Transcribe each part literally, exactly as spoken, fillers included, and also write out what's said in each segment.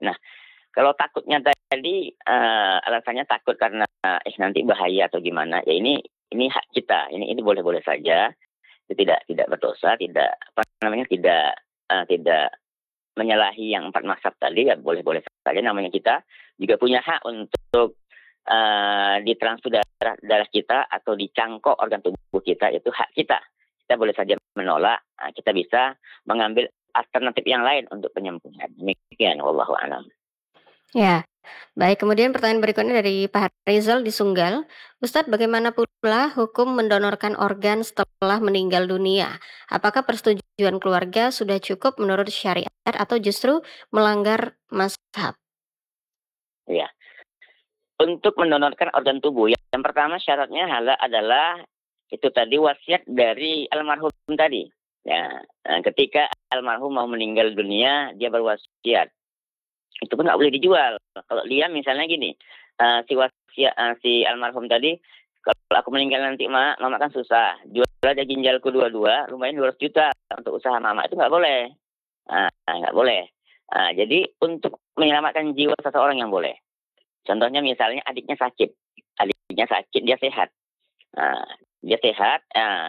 Nah, kalau takutnya tadi uh, alasannya takut karena eh nanti bahaya atau gimana, ya ini ini hak kita, ini ini boleh-boleh saja, itu tidak tidak berdosa, tidak apa namanya tidak uh, tidak menyalahi yang empat mazhab tadi, ya boleh-boleh saja. Namanya kita juga punya hak untuk uh, ditransfer darah, darah kita atau dicangkok organ tubuh kita, itu hak kita. Kita boleh saja menolak, uh, kita bisa mengambil alternatif yang lain untuk penyembuhan. Demikian, wallahu a'lam. Ya, baik. Kemudian pertanyaan berikutnya dari Pak Rizal di Sunggal. Ustadz, bagaimana pula hukum mendonorkan organ setelah meninggal dunia? Apakah persetujuan keluarga sudah cukup menurut syariat atau justru melanggar mazhab? Ya, untuk mendonorkan organ tubuh, yang pertama syaratnya adalah itu tadi wasiat dari almarhum tadi. Ya, ketika almarhum mau meninggal dunia, dia berwasiat. Itu pun nggak boleh dijual. Kalau dia misalnya gini, uh, si wasiat uh, si almarhum tadi, kalau aku meninggal nanti mak, mama kan susah. Jual aja ginjalku dua-dua, lumayan dua ratus juta untuk usaha mama, itu nggak boleh. Uh, nggak boleh. Uh, jadi untuk menyelamatkan jiwa seseorang yang boleh. Contohnya misalnya adiknya sakit, adiknya sakit dia sehat, uh, dia sehat, uh,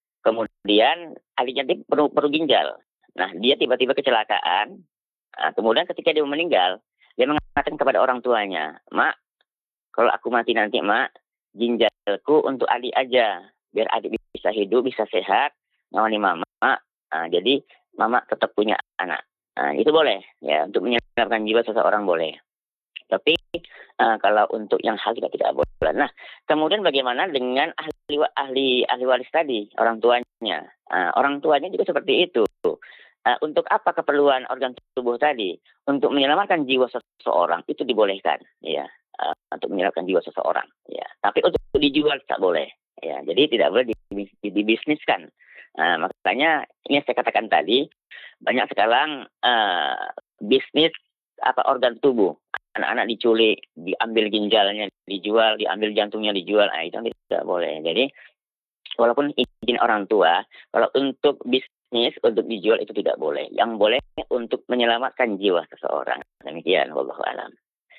kemudian adiknya dia perlu perlu ginjal. Nah dia tiba-tiba kecelakaan. Nah, kemudian ketika dia meninggal, dia mengatakan kepada orang tuanya, mak, kalau aku mati nanti mak, ginjalku untuk adik aja, biar adik bisa hidup, bisa sehat, ngawani mama. Nah, jadi mama tetap punya anak. Nah, itu boleh, ya, untuk menyelamatkan jiwa seseorang boleh. Tapi uh, kalau untuk yang hal juga tidak boleh. Nah, kemudian bagaimana dengan ahli ahli ahli waris tadi, orang tuanya? Uh, orang tuanya juga seperti itu. Uh, untuk apa keperluan organ tubuh tadi? Untuk menyelamatkan jiwa seseorang itu dibolehkan, ya. Uh, untuk menyelamatkan jiwa seseorang, ya. Tapi untuk dijual tidak boleh, ya. Jadi tidak boleh dibisniskan. Uh, makanya ini saya katakan tadi banyak sekarang uh, bisnis apa organ tubuh. Anak-anak diculik, diambil ginjalnya dijual, diambil jantungnya dijual, nah, itu tidak boleh. Jadi walaupun izin orang tua, kalau untuk bisnis, untuk dijual itu tidak boleh. Yang boleh untuk menyelamatkan jiwa seseorang. Demikian, wallahu a'lam.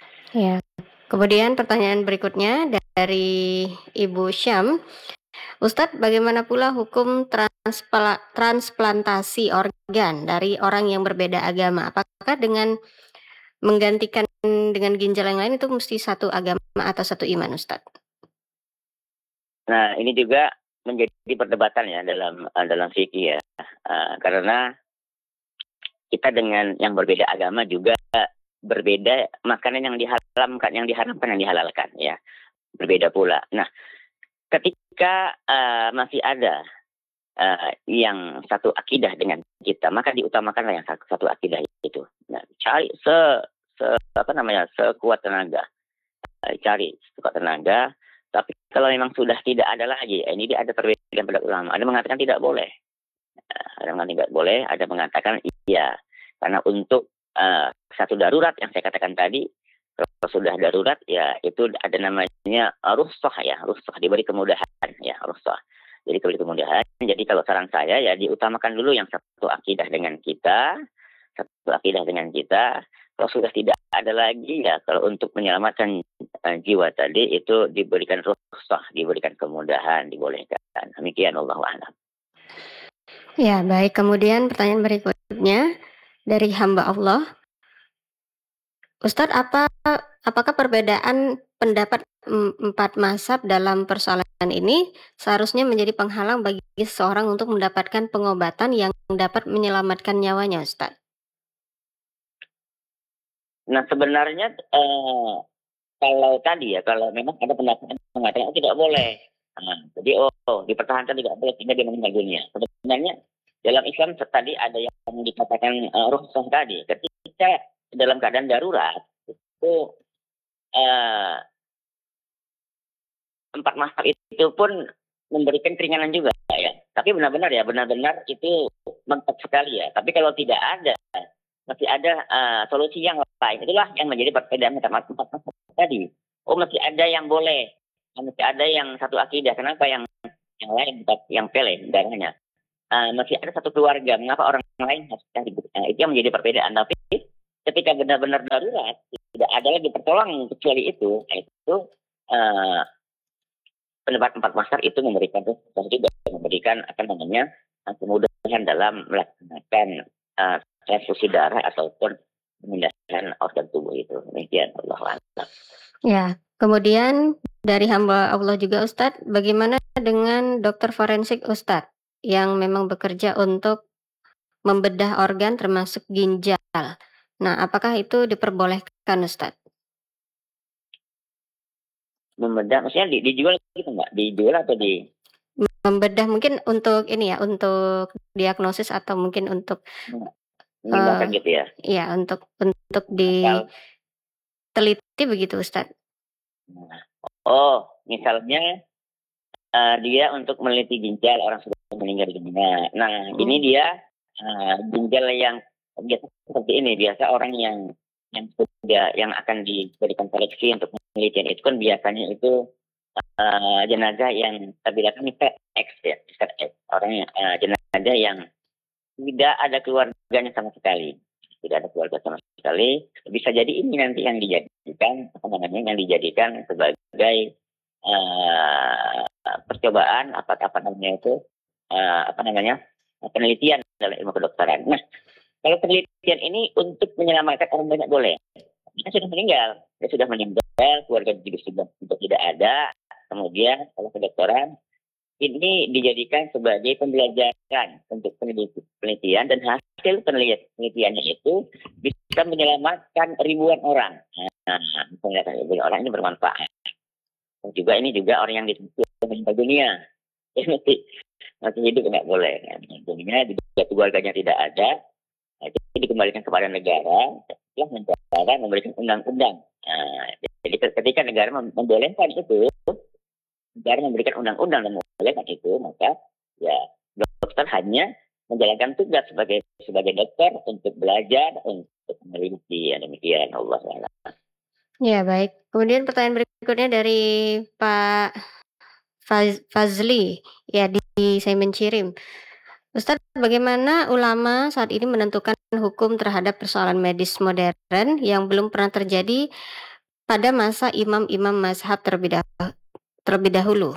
Ya. Kemudian pertanyaan berikutnya dari Ibu Syam. Ustadz, bagaimana pula hukum transpla- transplantasi organ dari orang yang berbeda agama? Apakah dengan menggantikan dengan ginjal yang lain itu mesti satu agama atau satu iman, Ustadz? Nah, ini juga menjadi perdebatan ya dalam dalam fikih ya, uh, karena kita dengan yang berbeda agama juga berbeda makanan yang diharamkan, yang diharamkan yang dihalalkan ya, berbeda pula. Nah, ketika uh, masih ada uh, yang satu akidah dengan kita, maka diutamakanlah yang satu, satu akidah itu. Nah, cari se, se apa namanya sekuat tenaga, uh, cari sekuat tenaga. Tapi kalau memang sudah tidak ada lagi, ini dia ada perbedaan pada ulama. Ada mengatakan tidak boleh, ada mengatakan tidak boleh, ada mengatakan iya. Karena untuk uh, satu darurat yang saya katakan tadi, kalau sudah darurat ya itu ada namanya rukhsah ya, rukhsah diberi kemudahan ya, rukhsah. Jadi diberi kemudahan. Jadi kalau saran saya ya diutamakan dulu yang satu akidah dengan kita, satu akidah dengan kita. Kalau sudah tidak ada lagi ya, kalau untuk menyelamatkan uh, jiwa tadi itu diberikan rukhsah, diberikan kemudahan, dibolehkan. Demikian, wallahu a'lam. Ya, baik. Kemudian pertanyaan berikutnya dari hamba Allah. Ustadz, apa apakah perbedaan pendapat empat mazhab dalam persoalan ini seharusnya menjadi penghalang bagi seseorang untuk mendapatkan pengobatan yang dapat menyelamatkan nyawanya, Ustadz? Nah, sebenarnya eh, kalau tadi ya, kalau memang ada pendapat yang mengatakan tidak boleh. Nah, jadi oh, oh dipertahankan tidak boleh sehingga dia meninggal dunia. Sebenarnya dalam Islam tadi ada yang dikatakan uh, rukhsah tadi. Ketika dalam keadaan darurat itu uh, empat mazhab itu pun memberikan keringanan juga ya. Tapi benar-benar ya, benar-benar itu mantap sekali ya. Tapi kalau tidak ada, masih ada uh, solusi yang lain. Itulah yang menjadi perbedaan empat mazhab tadi. Oh, masih ada yang boleh, masih ada yang satu akidah. Kenapa yang yang lain yang pilih darahnya? Uh, masih ada satu keluarga. Mengapa orang lain harus cari? Uh, itu yang menjadi perbedaan. Tapi ketika benar-benar darurat, tidak ada lagi pertolongan kecuali itu, nah itu uh, pendapat empat master itu memberikan juga memberikan apa namanya kemudahan dalam melaksanakan uh, transfusi darah ataupun pemindahan organ tubuh itu. Demikian Allah. Ya, kemudian dari hamba Allah juga Ustadz, bagaimana dengan dokter forensik Ustadz yang memang bekerja untuk membedah organ termasuk ginjal? Nah, apakah itu diperbolehkan Ustadz? Membedah, maksudnya di, dijual gitu Mbak? Dijual atau di? Membedah mungkin untuk ini ya, untuk diagnosis atau mungkin untuk uh, gitu ya? Iya, untuk untuk diteliti begitu Ustadz. Oh, misalnya uh, dia untuk meneliti ginjal orang sudah meninggal dunia. Nah, hmm. ini dia uh, ginjal yang biasa seperti ini, biasa orang yang yang sudah yang akan diberikan koleksi untuk penelitian itu kan biasanya itu uh, jenazah yang terbilang T X ya, T X orang yang uh, jenazah yang tidak ada keluarganya sama sekali, tidak ada keluarga sama sekali. Bisa jadi ini nanti yang dijadikan apa namanya yang dijadikan sebagai uh, percobaan apa apa namanya itu uh, apa namanya penelitian dalam ilmu kedokteran. Nah, kalau penelitian ini untuk menyelamatkan orang banyak boleh. Dia sudah meninggal, dia sudah meninggal, keluarga juga sudah, sudah tidak ada. Kemudian kalau kedokteran ini dijadikan sebagai pembelajaran untuk penelitian dan hasil penelitiannya itu bisa menyelamatkan ribuan orang. Nah, menyelamatkan ribuan orang ini bermanfaat. Dan juga ini juga orang yang meninggal dunia, ya, masih masih hidup nggak boleh. Dunia juga keluarganya tidak ada. Nah, itu dikembalikan kepada negara, setelah negara memberikan undang-undang. Nah, jadi ketika negara membolehkan itu, negara memberikan undang-undang dan membolehkan itu, maka ya dokter hanya menjalankan tugas sebagai sebagai dokter untuk belajar, untuk meneliti, ya demikian Allah Taala. Ya baik. Kemudian pertanyaan berikutnya dari Pak Faz Fazli, ya di Saiman Cirim. Ustadz, bagaimana ulama saat ini menentukan hukum terhadap persoalan medis modern yang belum pernah terjadi pada masa imam-imam mazhab terlebih, dah terlebih dahulu?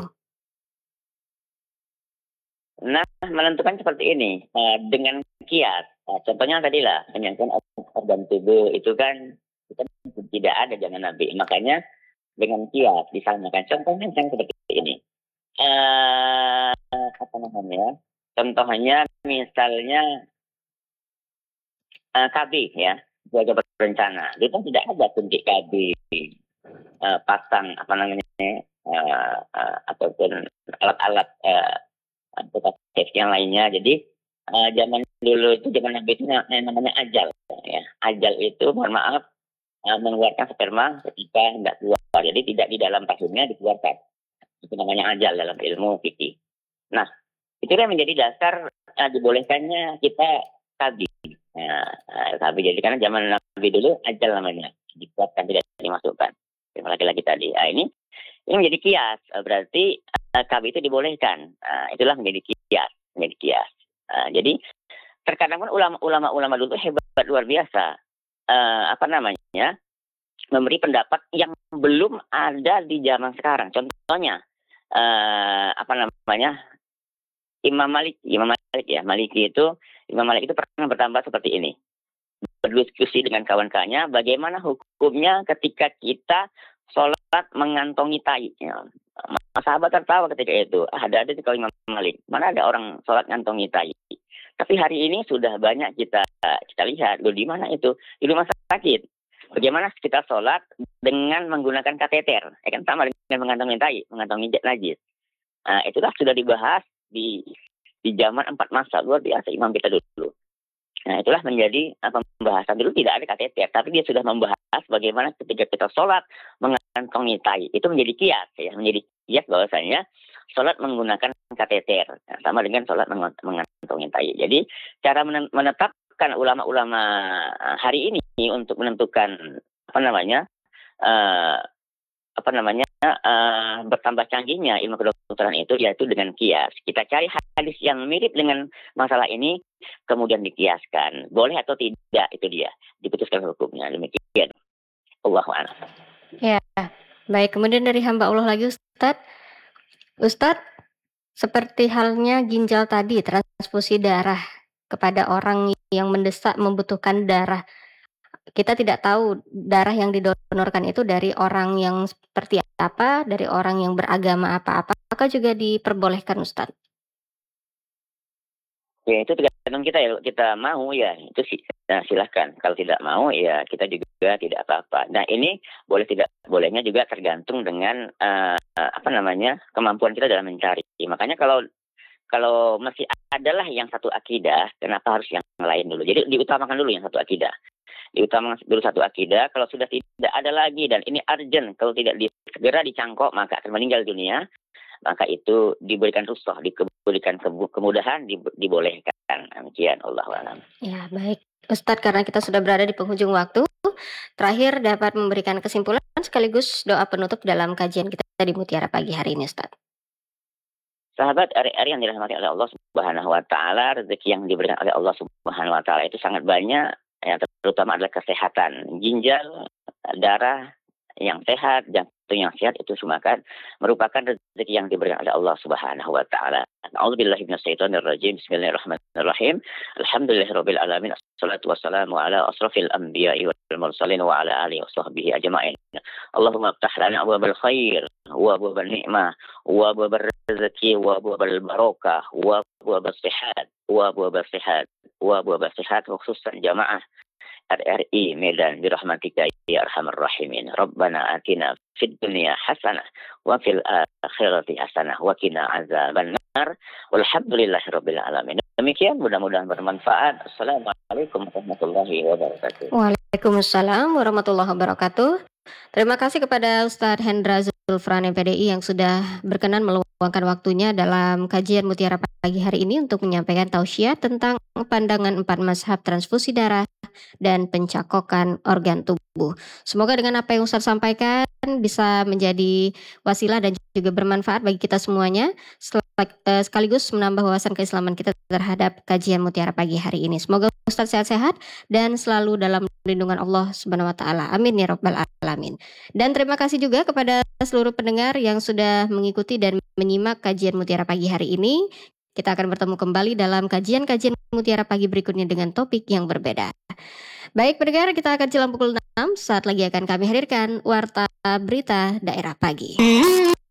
Nah, menentukan seperti ini uh, dengan kias. Uh, contohnya tadi lah, menyangkut organ tubuh itu kan, itu kan tidak ada zaman Nabi. Makanya dengan kias disamakan. Contohnya yang seperti ini. Uh, apa namanya? Contohnya misalnya uh, K B ya, keluarga berencana. Itu tidak ada suntik K B, uh, pasang apa namanya, uh, uh, ataupun alat-alat uh, safety yang lainnya. Jadi uh, zaman dulu itu zaman Nabi itu namanya ajal. Ya. Ajal itu mohon maaf uh, mengeluarkan sperma ketika tidak keluar. Jadi tidak di dalam rahimnya dikeluarkan. Itu namanya ajal dalam ilmu fikih. Nah, itu yang menjadi dasar uh, dibolehkannya kita K B. Nah, K B jadi karena zaman Nabi dulu ajal namanya, dikuatkan tidak dimasukkan. Laki-laki tadi. Nah, ini ini menjadi kias. Berarti uh, K B itu dibolehkan. Uh, itulah menjadi kias, menjadi kias. Uh, jadi terkadang pun ulama-ulama dulu hebat luar biasa. Uh, apa namanya? Memberi pendapat yang belum ada di zaman sekarang. Contohnya uh, apa namanya? Imam Malik, Imam Malik ya, Maliki itu, Imam Malik itu pernah bertambah seperti ini. Berdiskusi dengan kawan-kawannya, bagaimana hukumnya ketika kita sholat mengantongi tai. Ya. Sahabat tertawa ketika itu, ada-ada di kalau Imam Malik, mana ada orang sholat ngantongi tai. Tapi hari ini sudah banyak kita kita lihat, di mana itu? Di rumah sakit. Bagaimana kita sholat dengan menggunakan kateter, ya kan sama dengan mengantongi tai, mengantongi najis. Nah, itulah sudah dibahas di di zaman empat masa luar biasa imam kita dulu. Nah, itulah menjadi apa, pembahasan dulu tidak ada kateter, tapi dia sudah membahas bagaimana ketika kita sholat mengantongi tai. Itu menjadi kias ya, menjadi kias bahwasanya sholat menggunakan kateter nah, sama dengan sholat mengantongi tai. Jadi cara menetapkan ulama-ulama hari ini untuk menentukan apa namanya uh, apa namanya uh, bertambah canggihnya ilmu kedokteran itu yaitu dengan kias. Kita cari hadis yang mirip dengan masalah ini, kemudian dikiaskan. Boleh atau tidak, itu dia. Diputuskan hukumnya. Demikian. Allahu a'lam. Ya, baik. Kemudian dari hamba Allah lagi Ustadz. Ustadz, seperti halnya ginjal tadi, transfusi darah kepada orang yang mendesak membutuhkan darah. Kita tidak tahu darah yang didonorkan itu dari orang yang seperti apa, dari orang yang beragama apa-apa, apakah juga diperbolehkan Ustadz? Ya itu tergantung kita ya, kita mau ya itu sih, nah, silahkan. Kalau tidak mau ya kita juga tidak apa-apa. Nah ini boleh tidak bolehnya juga tergantung dengan uh, apa namanya kemampuan kita dalam mencari. Makanya kalau kalau masih adalah yang satu akidah, kenapa harus yang lain dulu? Jadi diutamakan dulu yang satu akidah. Diutamakan dulu satu akidah, kalau sudah tidak ada lagi dan ini urgent, kalau tidak di, segera dicangkok maka akan meninggal dunia, maka itu diberikan rukhsah, diberikan kemudahan, dibolehkan. Demikian, Allahu a'lam. Ya, baik. Ustadz, karena kita sudah berada di penghujung waktu, terakhir dapat memberikan kesimpulan sekaligus doa penutup dalam kajian kita di Mutiara Pagi hari ini, Ustadz. Sahabat ari-ari yang dirahmati oleh Allah Subhanahu wa taala, rezeki yang diberikan oleh Allah Subhanahu wa taala itu sangat banyak. Yang terutama adalah kesehatan, ginjal, darah yang sehat, jantung yang sehat, itu semua kan merupakan rezeki yang diberikan oleh Allah Subhanahu wa taala. A'udzubillahi minasyaitonir rajim. Bismillahirrahmanirrahim. Alhamdulillahirabbil alamin. Wassalatu wassalamu ala asrafil anbiya'i wal mursalin wa ala alihi washabbihi ajma'in. Allahumma iftah lana abwaabal khair wa abwaabal ni'mah wa abwaabal rezeki wa abwaabal barakah wa abwaabal sihat wa abwaabal sihat wa abwaabal sihat, khususan jamaah R R I Medan birahmatika ya arhamar rahimin. Rabbana atina fid dunya hasanah wa fil akhirati hasanah wa qina azabannar. Walhamdulillahirabbil alamin. Demikian, mudah-mudahan bermanfaat. Assalamualaikum warahmatullahi wabarakatuh. Waalaikumsalam warahmatullahi wabarakatuh. Terima kasih kepada Ustadz Hendra Zulfran M P D I yang sudah berkenan meluangkan waktunya dalam kajian Mutiara Pagi hari ini untuk menyampaikan tausiah tentang pandangan empat mazhab transfusi darah dan pencakokan organ tubuh. Semoga dengan apa yang Ustadz sampaikan bisa menjadi wasilah dan juga bermanfaat bagi kita semuanya, sekaligus menambah wawasan keislaman kita terhadap kajian Mutiara Pagi hari ini. Semoga Ustadz sehat-sehat dan selalu dalam lindungan Allah Subhanahu wa taala. Amin ya rabbal alamin. Dan terima kasih juga kepada seluruh pendengar yang sudah mengikuti dan menyimak kajian Mutiara Pagi hari ini. Kita akan bertemu kembali dalam kajian-kajian Mutiara Pagi berikutnya dengan topik yang berbeda. Baik pendengar, kita akan jelang pukul enam. Saat lagi akan kami hadirkan Warta Berita Daerah Pagi.